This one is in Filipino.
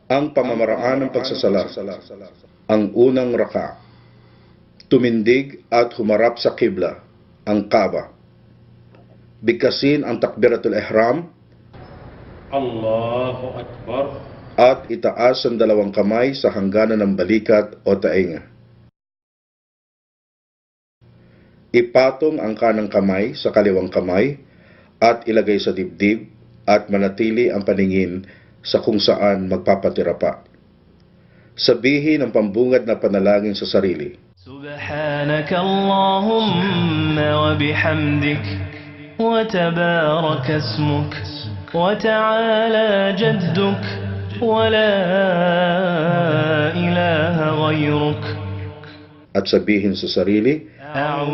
Ang pamamaraan ng pagsasala. Ang unang raka. Tumindig at humarap sa kibla, ang Kaaba. Bigkasin ang takbiratul ihram. Allahu Akbar. At itaas ang dalawang kamay sa hangganan ng balikat o tainga. Ipatong ang kanang kamay sa kaliwang kamay at ilagay sa dibdib at manatili ang paningin sa kung saan magpapatira pa. Sabihin ang pambungad na panalangin sa sarili. Subhanaka Allahumma wa bihamdik wa tabarak ismuk wa ta'ala jadduk wa la ilaha ghayruk. At sabihin sa sarili,